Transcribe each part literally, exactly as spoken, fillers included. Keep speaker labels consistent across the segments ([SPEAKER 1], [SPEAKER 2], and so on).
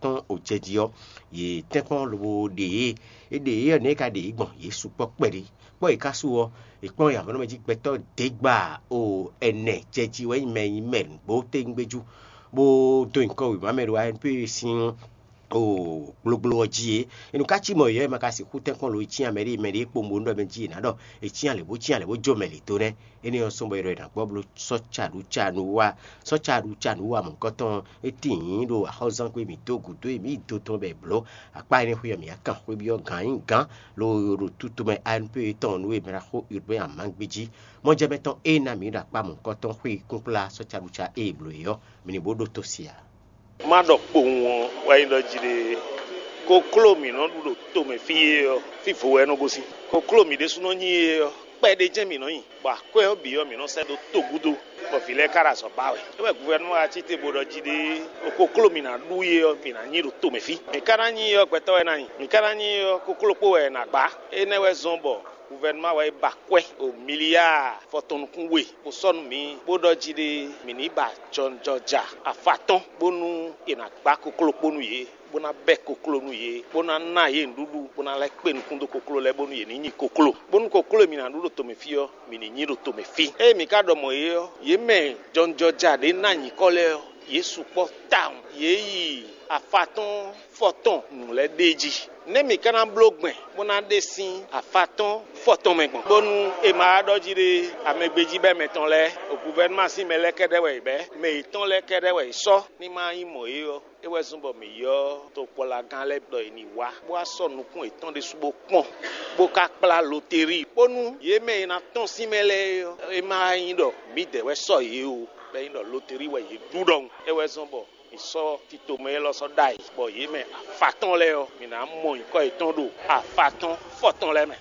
[SPEAKER 1] ton o jedio ye tekon lo de e de ne ka de gbon ye supo pere po e ka su o e pon ya no meji peto de gba o ene jeji we me men bo te ngbeju bo to nko wi ma meru a npe sin o globlo ji enu ka chi mo ye ma ka si ku ten kon lo chi ameri meri po mo ndo benji na do e chi ale bo chi ale bo jo meli to ne eni o so bo ire na gboblo so cha ru cha nu wa so cha ru cha nu wa mo ko ton e tin do a hozan pe mi to gu to e mi to ton be blo apa ni hu ye mi akan we bi o gan gan lo ro tutu me an pe ton nu e mera ho urbe am mangbeji mo je beton e na mi da pa mo ko ton hu kunpla so cha ru cha e blo yo mi ni bodo to sia
[SPEAKER 2] ma do po won wa ndo jire ko klo mi no do to me fi fifo e no gosi ko klo mi de suno nyi pe de je mi no yin ba ko e bi yo mi no se do to gudo ko fi le kara so bawe e we gouvernement a ti te bodo jide ko klo mi na du ye mi na nyi do to me fi mi kara nyi yo pe to e na yin mi kara nyi ko klo po e na gba e ne we zombo gouvernement wa ba kwe o milliard foton kunwe bo sonu mi bodo jide mi ni ba jon joja afaton bonu ina gba kokolo ponu ye bona be kokolo nu ye bona na ye ndudu bona le pe nkundo kokolo le bonu ye ni kokolo bonu kokolo mi na ndudu to me fi yo mi ni nyi do to me fi e mi ka do mo ye yo ye me jon joja de na nyi kole ye supo town ye yi afaton foton nu le deji ne mi kana blogben bona desin afaton foton megbon bonu e ma do jire amegbeji be meton le o gouvernement si me le kede we be me iton le kede we so ni ma yin mo yo e we sunbo mi yo to pola gan le do ni wa bo aso nukun iton de subo pon bo ka pla loterie bonu ye me na ton si me le yo e ma yin do mi de we so ye o be yin do loterie we ye dudon e we sunbo iso tito me lo so dai bo ye me afaton le o mi na mo nko iton do afaton foton le me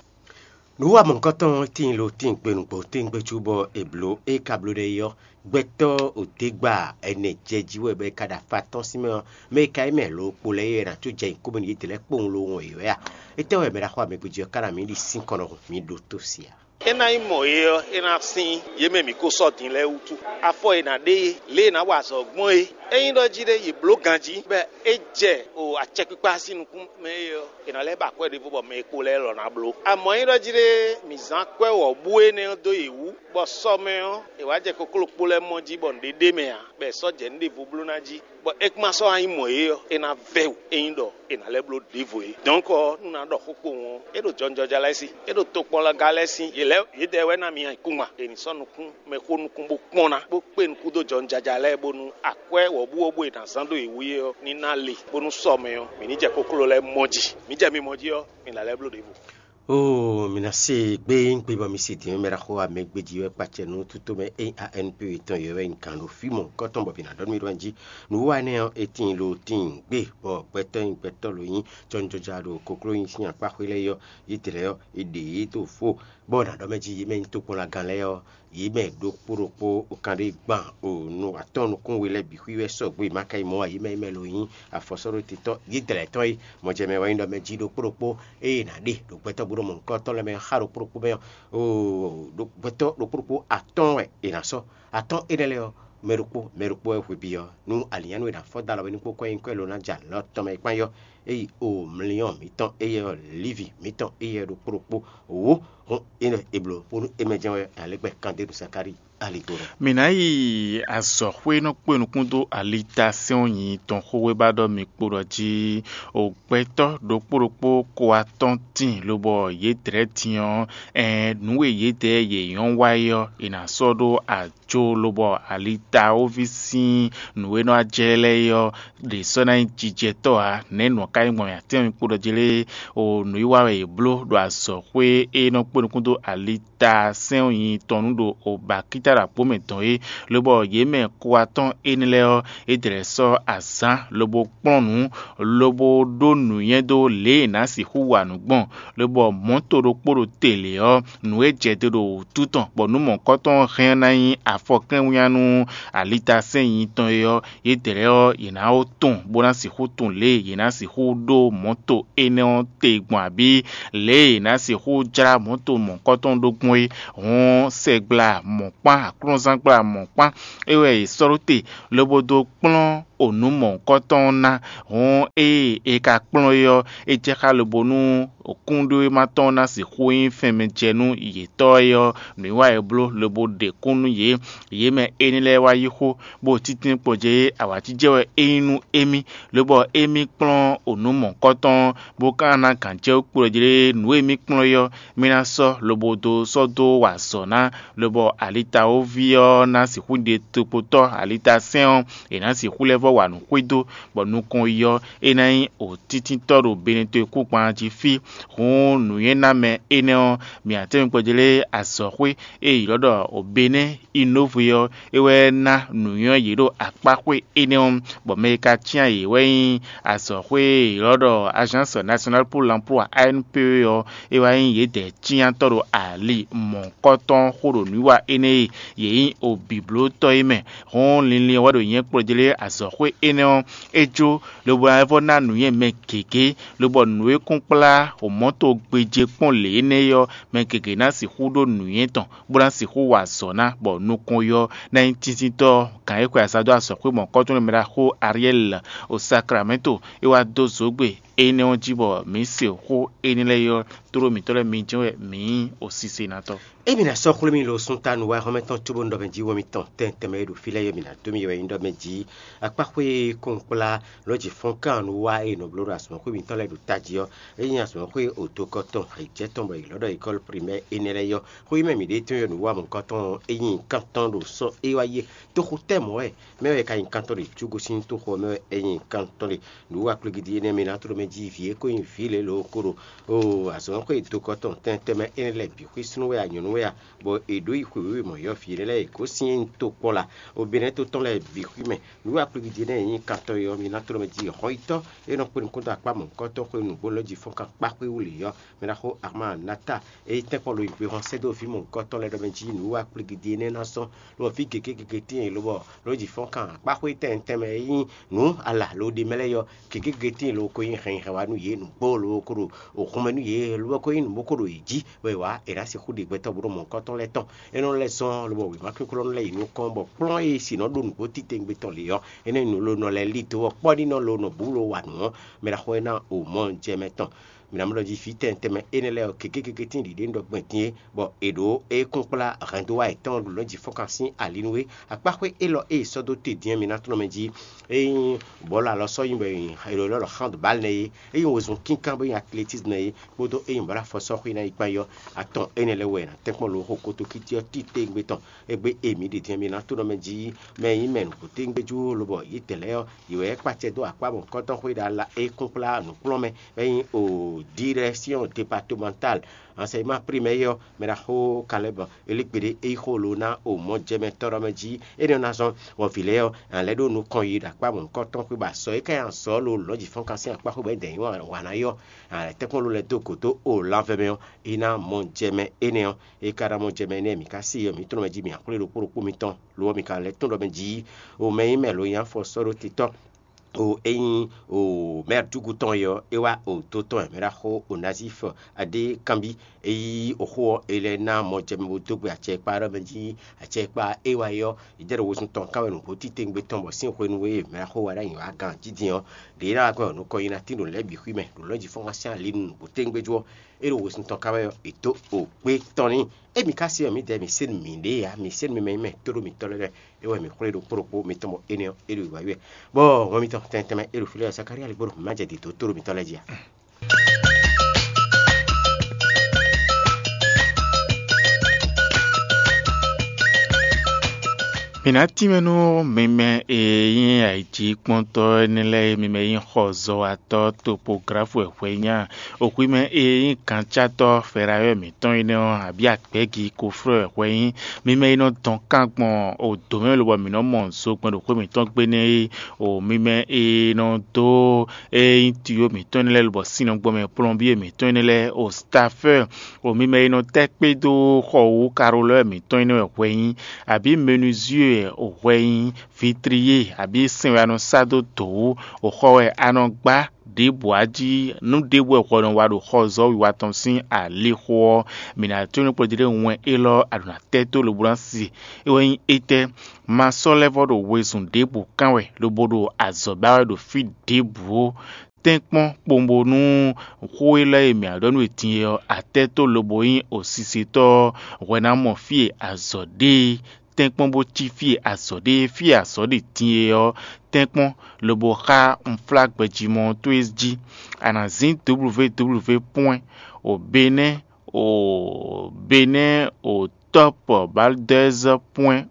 [SPEAKER 1] nu wa mon koton tin lo tin pe nu po tin pe chubo eblo e kablo de yo gbeto o tegba ene jeji we be kada faton si me me kai me lo po le era tu je ko ni tele pon lo won yo ya e te we me ra kwa me guji kara mi di sin kono mi do to sia
[SPEAKER 2] ena imo yo ena sin ye me mi ko so tin le utu afo ena de le na wa so gbon e eyin do jide ye blo ganji be eje o achepipa sinu kun me yo ena le ba kwe de bo me ko le lo na blo amo yin do jide mi zan kwe wo bu ene do ewu bo so me yo e wa je kokolo po le moji bon de de me ya be so je nde vo blo na ji bo ekma so ayin mo yo ena veu eyin do ena le blo de vo e donc o na do kopo won e do jonjo jalesi e do to pon la galesi ye le ye de we na mi kuma eni so nu kun me ko nu kun bo pona bo pe nu do jonja jale bonu akwe wo bu obo ina sando iwuye yo ni na le bonu so me yo mi ni je kokolo le moji mi je mi moji yo mi la le blo de vo
[SPEAKER 1] oh mina se gbe npe ba mi se ti me ra ko amegbeji we pache nu tuto me A N P iton yo we nkan lo fi mo ko ton bo bina don mi ro nji nu wa ne eighteen lo tin gbe bo peton peton lo yin jonjo jaro kokoro yin sin apa kwele yo yitere yo ide to fo bo na do meji yi me to kun la gan le yo yi me do poropo o kan de gban o nu aton kun we le bi wi we so gbe maka imo yi me me lo yin afosoro tito yitere to yi mo je me wa ndo meji do poropo e na de do peton mon koto le me haro propos be o do beto do propos aton we ina so aton idele merupo merupo e fubio nu alian we na foda la we ni poko en ko lo na ja lo to me pan yo e o million miton e yo livi miton e yo do propos o ina eblo pour emergent we alegbe kande do sakari aligoro
[SPEAKER 3] minai aso hwe no pe no kundo alita se onyin ton howe ba do mi poro ji o peto do poropo ko atontin lo bo ye tretian eh nuwe ye te ye yon wayo ina sodo ajo lo bo alita ofisi nuwe no ajele yo de sona jije to a nenu kai mo ya te mi poro jele o nuiwa we blo do aso hwe e no pe no kundo alita se onyin ton do o bakita la pome ton e lobo yeme kwaton enileo edreso asa lobo ponu lobo donu yendo le na si huwa nu gbon lobo montoro poro tele o nu ejede do tuton bonu mon koton ren na yin afokan wianu alita seyin ton yo edreo ina o ton bona si hutun le ina si hudo moto ene te gbon abi le na si hu jara moto mon koton do gbon e on segla mon pa kronzangba mon pa ewe sorote lobodo plon onumo kotona hon e e ka kplon yo e je ka lobonu okundu matona si huin femejenu yeto yo ni wa eblo lobo de kunu ye ye me enile wa yiho bo titin poje awati jewe enu emi lobo emi kplon onumo koton bo kana kanje okpojere nu emi kplon yo mina so lobo do so do wa so na lobo alita ovio na si hunde topoto alita seon e na si hulevo wa nu kwedo bo nu kon yo enan o titin toro benete ku pan ji fi hun nu yena me eno mi atem pojele asokwe e lodo obene inovio ewe na nu yo yiro apakwe eno bo meka tia e we asokwe lodo agence nationale pour l'emploi A N P E yo ewa ye de tia toro ali mon coton horo nuwa ene ye o biblo toime hon linli wado yen pojele asokwe eno ejo lo bo avona nu yen me keke lo bo nu e kunpla o moto gbeje pon le ne yo me keke na si hudo nu yen ton bura si hu wa sona bo nu kon yo na intito kan e ko asado asokwe mon coton mera ho Ariel o Sacramento e wa dozogbe ene on jibo mi se ho enile yo toro mi tole mi je mi o si senator
[SPEAKER 1] e mina so khulu mi lo suntan wa remeton tubo ndo benji wo mi ton tente me do file yo mina to mi yo ndo benji akpa kwe konpla loji fonkan wa e no blora so ko mi tole do tajio e nya so ko o to koton e je ton bo lodo école primaire enele yo ko mi mi de to yo wa mon koton e yin kanton do so e wa ye to ko temo e me e ka yin kanton ri tugo sin to ko me e yin kanton ri nu wa klugidi ene mina to me ji vie ko yin file lo koro o aso ko e to koton tente me enele bi ko sinu we anyu ya bo edo ikwe mo yo firele ko sin to kola o beneto ton le bikume lu apri di ne yin kato yo mi na to me di hoito e no pun ko da pa mo ko to ko nu bolo di fon ka pa pe wuli yo me na ho arma nata e te ko lo ikwe ron sedo fi mo ko to le do me di nu apri di ne na so lo fi keke keke tin lo bo lo di fon ka pa pe ten ten me yin nu ala lo di mele yo keke keke tin lo ko yin hen ha wa nu ye nu bolo ko ro o ko me nu ye lo ko yin mo ko ro ji we wa era se khudi gbeto mon coton les temps et non les son le bon ma que l'on les nous combo plan et sinon nous petit ngbeton le yo et nous lo no les lito po di no lo no bulo wa no me la hoena o mon jemeton minam lo di fite teme enele keke keke tin di ndo gbentin bo edo e konpla rendo wa eton lo di fokansin alinwe apakwe elo e sodo te dien minato no menji e bola lo so yimbe elo lo handball ne e wozon kinkan bo athlétisme ne bodo e mbara foso khina ipayo aton enele we na tekmo lo hokoto kitio tite ngbeton egbe emi di dien minato no menji me yimen ko tingbeju lo bo yitele yo e pache do akwa bon konton khida la e konpla no plome e o direction départementale enseignement primaire mera ho kaleba elikbede e holona o mojeme toromeji e na son o fileo en ledo no konyida pa mon koton ku ba so e kan so lo lo di fon kanse pa ko be den wa na yo a tekolo le dokoto o l'envemeo ina mojeme eneo e kara mojeme ne mi kasi yo mi toromeji mi akule lo poro po mi ton lo mi kan le ton do meji o me melo yan fo soro tito o eyin o mer duguton yo ewa o toton mera ho o nazif ade kambi eyi o ho elena mo jeme bo dogbe ache para benji ache pa ewa yo idere wo sun ton kawe no poti tengbe ton bo sin ho nu we mera ho wara yin agan jidian de ra ko no ko ina tinu le bi hwi me lo loji fondation linu bo tengbe jo ero wo sun ton kawe eto o pe toni e mi kasi mi de mi sen mi de ya mi sen mi me me toro mi tolere ewa mi khole do propos mi tomo ene ero wa we bo mo mi ton tenteme ero fule Zakaria le boro maje di to toro mi toleji ya
[SPEAKER 3] Minati menu meme e yin aiji ponto nile meme yin hozo ato topographe wenya okuime e yin kanchato ferayo mi ton ine abi apegi kofro weyin meme ino ton kangbon o domain lo mi no monso gbon do ko mi ton gbe ni o meme e no do e yin ti o mi ton nile lo sino gbo me plombier mi ton nile o staffer o meme ino tekpe do ho karolo mi ton ine weyin abi menuisier o weyin vitrier abi sinwano sado to o howe anogba debo aji nu debo e ko no wa do khozo wi wa ton sin ale kho mina to ni podire won e lo aduna teto lo buransi e wen ete ma so level do we sun debo kanwe lo bodo azoba do fi debo tenkpon pombo nu khoela emi adonu etin ateto loboyin osiseto wena mo fie azode tenkpon bo ti fie azode fie azode tin yo tenkpon lobo kha un flag bejimon to sg anazin www point au benin au benin au top baldez point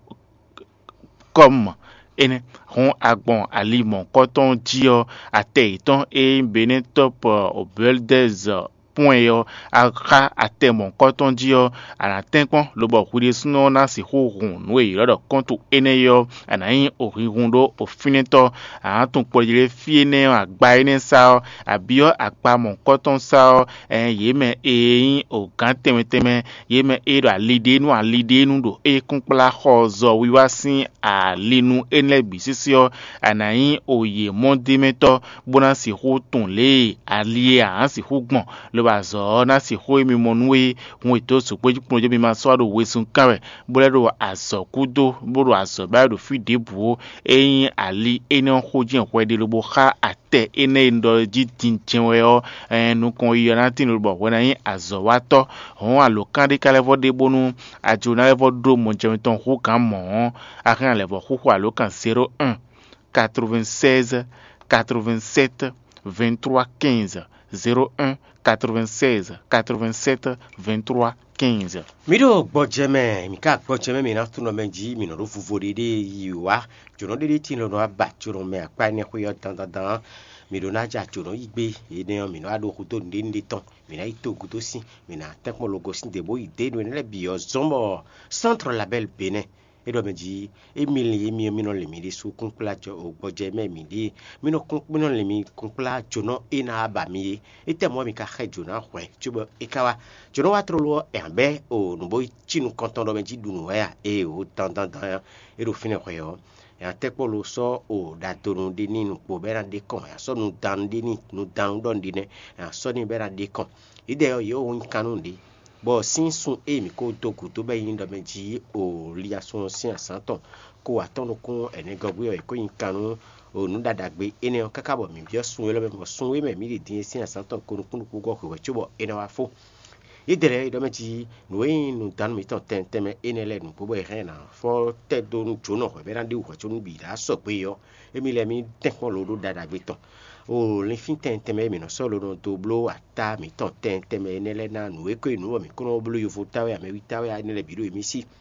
[SPEAKER 3] com ene hon agbon alimon koton dio ate iton e benin top au baldez point yo aka atemon koton dio ana tenkon lobo kudi suno na si horun no e lodo kontu ene yo ana yin orirundo ofineto a tun pojire fiene agba ene sa abio agba mon koton sa en yeme e yin o kan temeteme yeme e do alide nu alide nu do e kunpla khozo wiwa sin a linu ene bisisio ana yin oye mondimeto bona si hotun le alie a si hugbon lo bazo na si ho mi monwe won ito so peju proje mi ma so do wesun kare boledo azo kudo bodo azo ba do fi debu eyin ali eni hoji enwe de lobo kha ate ene ndo ji tinchenwe o enu kon yo na tin lobo wona yin azo wato won alokan de kalevo de bonu ajo na levo do mo jemeton ho kan mo akan levo ho ho alokan zéro un quatre-vingt-seize quatre-vingt-sept vingt-trois quinze zéro un quatre-vingt-seize quatre-vingt-sept vingt-trois quinze.
[SPEAKER 1] Mido gbojeme mi ka gbojeme mi na tuno menji mi no fufu de yiwa jono de tin lo no aba jono me apa ni ko yo dan dan mi do na ja jono igbe ene mi no ado ko to ndi ndi ton mi na ito gudo si mi na technologo sin de bo ide no ne bi o zombo centre label Benin edo menji emili emi mi no le mi de su kunpla jo gbojeme mi de mi no kun mi no le mi kunpla jono ina aba mi ite mo mi ka khe jono hwe tubo ikawa jono wa trolo embe o no boy chinu konton do menji dunu ya e o tan tan tan e do fine ko yo ya tekpolo so o da tonu de ni nu po bera de kon ya so nu dan de ni nu dan don de ne ya so ni bera de kon ide yo won kanun de bo sin sun e mi ko to ku to be yin do menji o lia sun sin asanton ko atonu kun ene gogwe e ko yin kanun o nu dada gbe ene o kakabo mi bi sun lo me sun we me mi de din sin asanton ko nu ku go ko chubo ene wa fo idere do menji no yin nu dan mi ton ten teme ene le nu bo e rena fo te do nu jono ko be ran de ko chunu bi da so pe yo emi le mi tekon lo do dada gbe ton o le fin ten teme mi no solo no doblo ata mi ton ten teme ene le na nu e ko nu mi kono blu yo fo tawe ame wi tawe ene le biro emi si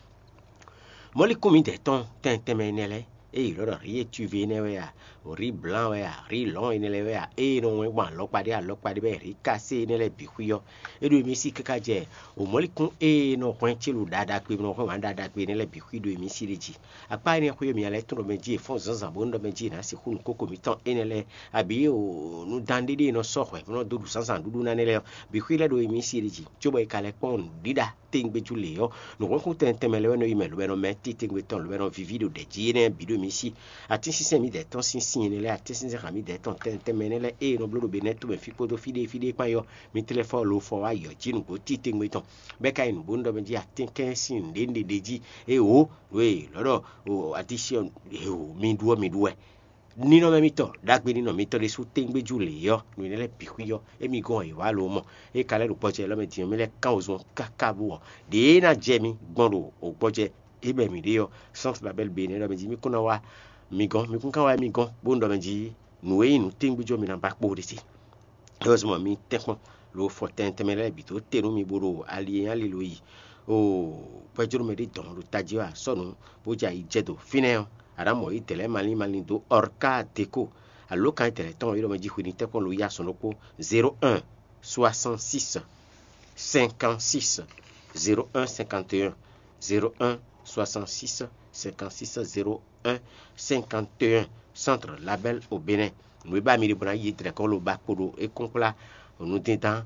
[SPEAKER 1] mo le komi de ton ten teme ene le e lo ri e tu vi ene we a o ri blanc we a ri long ene le we a e no we wa lo pade a lo pade be ri kase ene le bi huyo e do emi si kaka je o mo le kun e no kwen ti lu dada pe no kwen dada pe ene le bi hu do emi si leji apa ene huyo mi ale tro meji e fon zanzan bo ndo meji na si hun koko mi ton ene le abi o nu dande de no so hwe no do zanzan dudu na ne le bi hu le do emi si leji jobo e kale pon dida tengbe jule yo no ko ten temele no email no meti tengbe ton lo no video de jine bido mi si ati si mi de ton sin sin ne le ati sin se mi de ton ten temele le e no blo do beneto me fi podo fide fide pa yo mi telephone lo fo wa yo jinu go ti tengbe ton be kai no bondo be ji ati ken sin de de deji e o we lo do addition e o mi duo mi duo ni no me mito dagbe ni no mito le su tengbe jule yo no ne le piku yo e mi gon e wa lo mo e kale ro poje lo me ti mi le kan ozon kakabu de na je mi gbonro o poje e be mi de yo sans label Benin lo me ji mi kuna wa mi gon mi kun kan wa mi gon bo ndo me ji no e nu tengbe jo mi na ba po de si heureusement mi tekon lo fo ten temele bi to tenu mi boro ali yan le lo yi o pejuru me de don lo tajiwa sonu boja ijedo fine aramo itele mali mali do orca teco allo kan tele ton yo me ji khuni te kon lo ya sonoko zéro un soixante-six cinquante-six zéro un cinquante et un zéro un soixante-six cinquante-six zéro un cinquante et un centre label au Benin nous ba mi de bona yi tre kon lo ba kodo e konpla nous tentant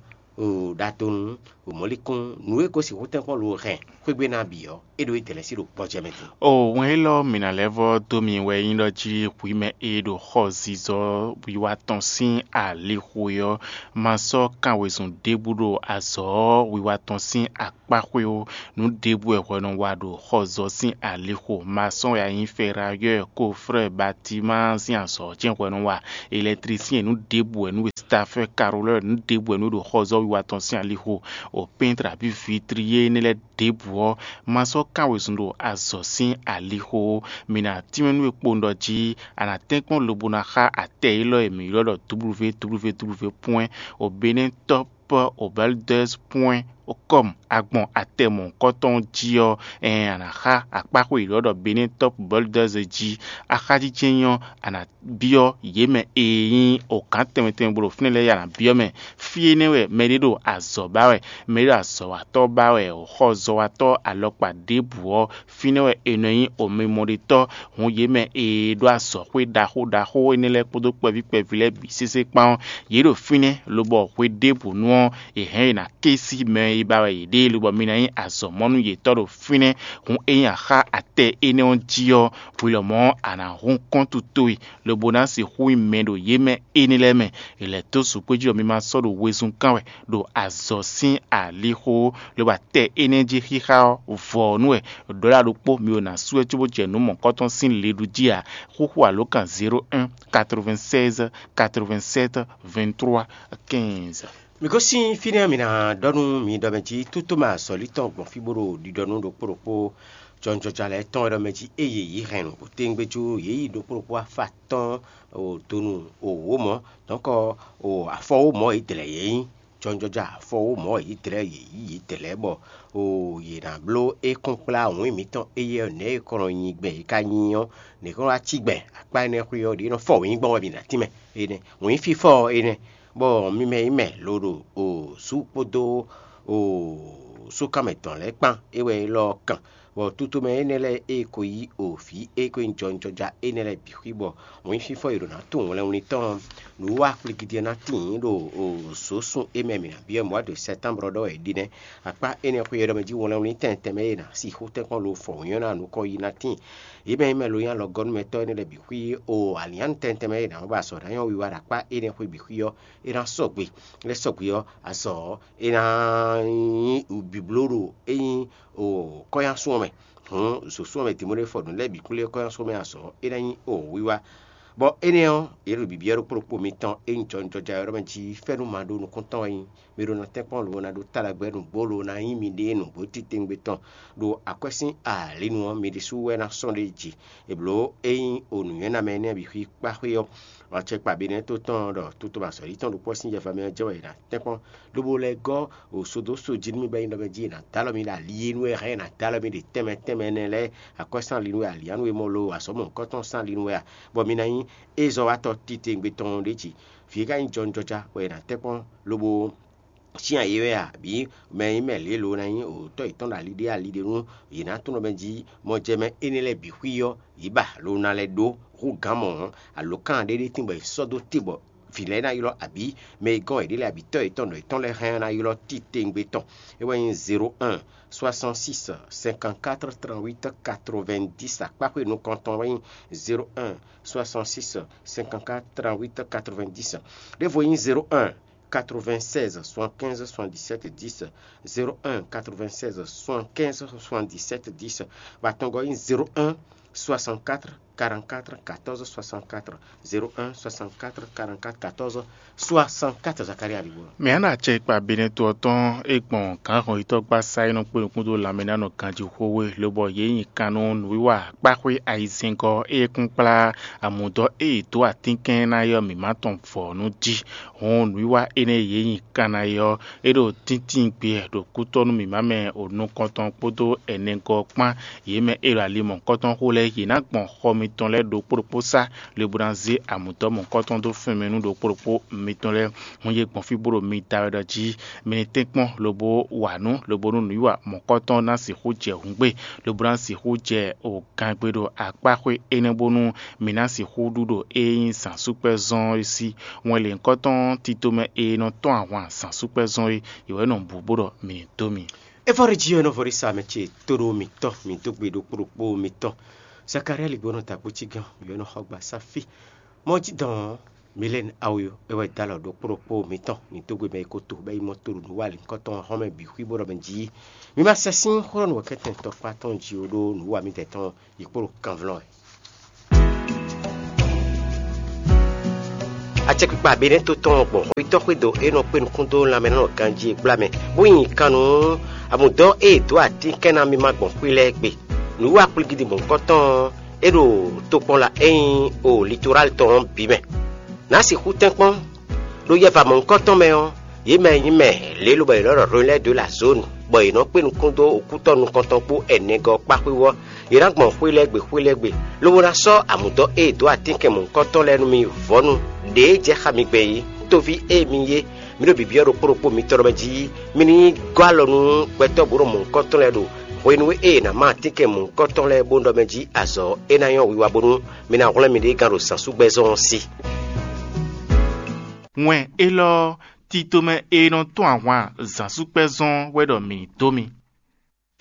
[SPEAKER 1] o datonu o molikun nuwe ko si hoten ko lo ren kwegbe na bio edo itele si lo pojemete
[SPEAKER 3] o welo mina levo domi we yin lo ji kwime edo hozizo wiwa tonsin alihuyo maso kanwe sun debudo aso wiwa tonsin akpahwe nu debu e hono wado hozo sin alihu maso ya yin ferrailleur coffre bâtiment sin aso jen hono wa électricien nu debu e nu staff caroleur nu debu e nu do hozo wiwa tonsin alihu o peintre abi vitrier ne le debu maso kanwe sun do azo sin alihu mina timenu ekpondo ji ana tenkon lobuna ha ate ilo emi lo www point obenentop obelders point com agbon atemo koton jio en anaha akpako ilodo benin top builders ji akaji jenyon ana bio yeme eyin o kan temeten bro finele ya na bio me fiene we medido azobawe medido azowato bawe o hozowato alopa debuo finewe enoyin o memorito hun yeme e do aso we daho daho enele podo pevi pevile bi sese pa yedo fine lobo we debu no e hen na kesi me ibawe ide lubo mina yin azomonu ye toro fine hun eyan ha ate ene on jio pulomo ana hun kontu toi le bonasi hui mendo yeme eneleme ele to supeji mi ma so do wesun kanwe do azosin aliho le ba te energy hiha vonu e dola lupo mi ona suwe chubo jenu mon koton sin ledu dia huhu alokan zero un quatre-vingt-seize quatre-vingt-sept vingt-trois quinze.
[SPEAKER 1] Miko si fini mina donu mi do meji tutuma solito gbon fiboro di donu do poropo jonjo jale ton do meji eye yi renu o tengbeju yi do poropo afatan o tonu o wo donc o afo o mo itele yin jonjo ja afo o mo itele yi itele bo o yi na blo e konpla won mi ton eye ne koron yin gbe ka yin ne ko atigbe apa ne kuyo di no fo yin gbon bi na time ene won fi fo ene bo mi me ime loro o supodo o sukameton le pan ewe lo kan bo tutu me enele eko yi ofi eko njonjoja enele bihibo won fi fo irona to won le oni ton nu wa aplikidi na tin do o sosun ememi na bi mois de septembre do e dine apa ene ko yero meji won le oni tenteme na si hote kon lo fo yon na nu ko yi na tin ibe ime lo yan lo gon meto enele bihi o alian tenteme na ba so dan yo wi wara pa ene ko bihi yo ina sogbe le sogbe yo aso ina bibloro eyin o koyan suome hon so suome timore fodun le bi kule koyan suome aso ina yin o wiwa bo eneo ero bibiero propo mitan enjon joja ero manji fenu mado no kontan yin mero na tepon lo na do talagbe no bolo na yin mi de no bo titengbe ton do akwesin a lenu mi de suwe na sondeji eblo eyin onu yena mene bi fi pa yo wa check pa bene to ton do to to ba so iton do posin je famille je wa ina tepon do bo le go o sodo so jinmi be ndo beji na talo mi la lienu e re na talo mi de teme teme nele akwesan linu ali anu e molo asomo koton san linu e bo mi na yin ezo wato titengbe ton deji fi ga injon joja we na tepon lobo si ayewe a bi me imele lo na yin o to iton da lide alide run yina to no benji mo jeme enele bi huyo iba lo na le do ru gamon alokan de de timbe sodo tibo filé na yilo abi me gon e le habiteur iton do iton le rien na yilo titengbe ton e wa zéro un soixante-six cinquante-quatre trente-huit quatre-vingt-dix pa ko nous comptons zéro un soixante-six cinquante-quatre trente-huit quatre-vingt-dix le voyin zéro un quatre-vingt-seize soixante-quinze soixante-dix-sept dix zéro un quatre-vingt-seize soixante-quinze soixante-dix-sept dix va tongo zéro un soixante-quatre quarante-quatre quatorze soixante-quatre zéro un soixante-quatre quarante-quatre quatorze soixante-quatre Zakaria Alibo
[SPEAKER 3] me ana che pa beneto ton egbon kan ho ito gba sai no pe kun do lamena no kanji howe lobo yin kanon wiwa pa kwe aizenko e kun pla amudo e to atinken na yo mi maton fo no ji hon wiwa ene yin kanayo e do tintin pe do kutonu mi mame onu konton podo enenko pan yeme e la limon konton hole yin agbon ho miton le do kporopo sa le branze amuto mon koton do femenu do kporopo miton le on ye gbon fi boro mi ta do ji mi tekpon lobo wanu lobo nu yiwa mon koton na si ho je hungbe le branze ho je o kan gbe do apa kwe enebonu mina si ho dudo e san super zon ici won le koton titome e no ton àwọn san super zon iwe no buboro mi tomi
[SPEAKER 1] e fori ji no fori sa meche toro mi to mi to gbe do kporopo mi to Zakaria Ligono Tapuchigan, Yono Hogba Safi, Moji Don, Milen Aoyo, Ewa Dalo do Propo, Miton, Nitogo Mekoto, Bay Motor, Wal, Cotton, Home, Bihuibo Benji, Mima Sassin, Horon, Waketan, Topaton, Giodo, Nuamiteton, Yiporo Canvloy. Achek pa benen to ton bon wi to kwedo e no pen kundo la meno kanji blame buyin kanu amudo e do ati kena mi magbon kwile gbe nu wa pulgidi bon koton ero to pon la en o littoral ton bime na si khuten pon do ye va mon koton me on ye me yin me le lo ba lo relais de la zone boy no pen kundo okuton nu koton po enego papiwo iragbon kwile gbe kwile gbe lo wora so amudo e do ati ke mon koton lenu mi vonu de je xamigbe to vi emiye mi no bibioro poropo mi toromeji mi ni gwalonu peto buru mon koton le do wenu e na ma tike mon koton le bondo meji azo enayon wiwa bonu mi na rola mi de garo sansu bezon si
[SPEAKER 3] wen elo titome e no to àwọn sansu bezon wedo mi tomi